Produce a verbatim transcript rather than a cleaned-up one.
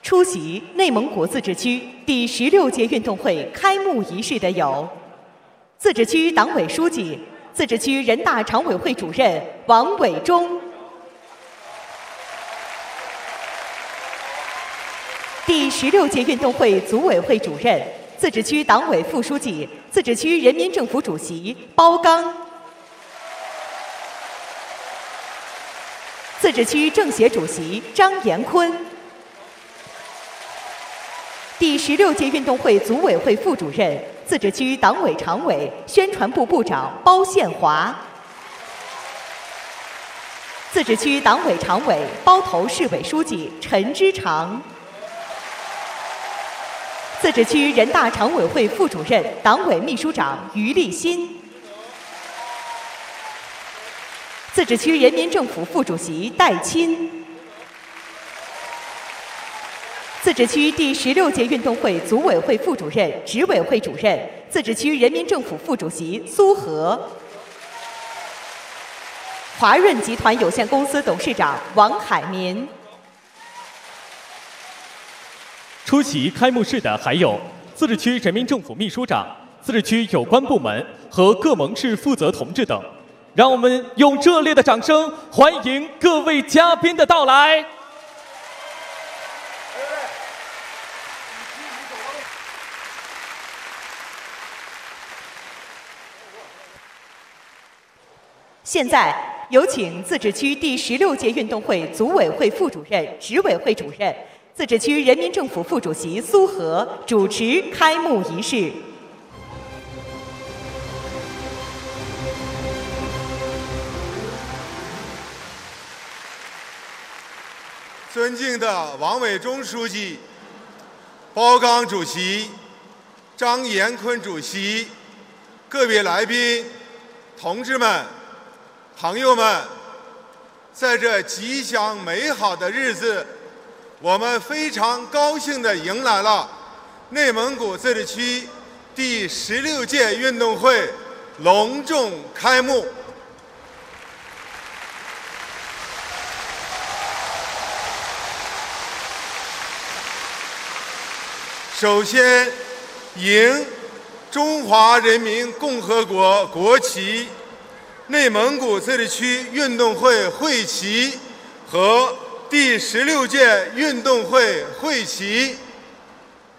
出席内蒙古自治区第十六届运动会开幕仪式的有自治区党委书记、自治区人大常委会主任王伟忠，第十六届运动会组委会主任、自治区党委副书记、自治区人民政府主席包刚，自治区政协主席张延坤，第十六届运动会组委会副主任、自治区党委常委、宣传部部长包宪华，自治区党委常委、包头市委书记陈之长，自治区人大常委会副主任、党委秘书长于立新，自治区人民政府副主席戴钦，自治区第十六届运动会组委会副主任、执委会主任、自治区人民政府副主席苏和，华润集团有限公司董事长王海民。 出席开幕式的还有自治区人民政府秘书长、自治区有关部门和各盟市负责同志等。让我们用热烈的掌声欢迎各位嘉宾的到来。 现在有请自治区第十六届运动会组委会副主任、执委会主任、自治区人民政府副主席苏和主持开幕仪式。 尊敬的王伟忠书记、包刚主席、张延坤主席、个别来宾、同志们、朋友们，在这吉祥美好的日子，我们非常高兴地迎来了内蒙古自治区第十六届运动会隆重开幕。首先，迎中华人民共和国国旗、内蒙古自治区运动会会旗和第十六届运动会会旗。